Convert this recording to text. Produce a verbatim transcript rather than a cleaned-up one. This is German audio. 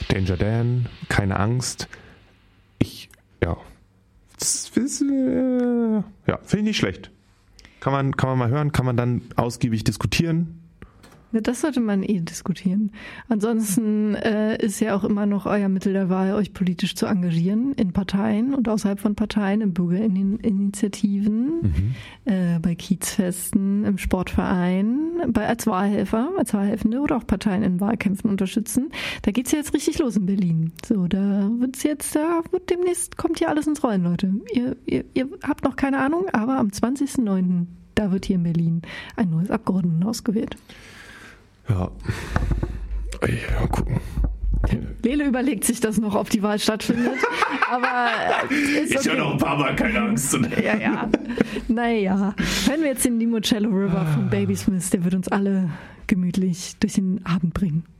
Danger Dan, keine Angst. Ich, ja, das ist, äh, ja, finde ich nicht schlecht. Kann man, kann man mal hören, kann man dann ausgiebig diskutieren. Das sollte man eh diskutieren. Ansonsten äh, ist ja auch immer noch euer Mittel der Wahl, euch politisch zu engagieren in Parteien und außerhalb von Parteien, in Bürgerinitiativen, mhm. äh, bei Kiezfesten, im Sportverein, bei, als Wahlhelfer, als Wahlhelfende oder auch Parteien in Wahlkämpfen unterstützen. Da geht's ja jetzt richtig los in Berlin. So, da wird's jetzt, da wird demnächst, kommt hier alles ins Rollen, Leute. Ihr, ihr, ihr habt noch keine Ahnung, aber am zwanzigsten neunten da wird hier in Berlin ein neues Abgeordnetenhaus gewählt. Ja, mal gucken. Lele überlegt sich das noch, ob die Wahl stattfindet. Aber äh, ist, ist okay. ja noch ein paar Mal, keine Angst. Ja, ja. Naja, hören wir jetzt den Limoncello River von Baby Smith. Der wird uns alle gemütlich durch den Abend bringen.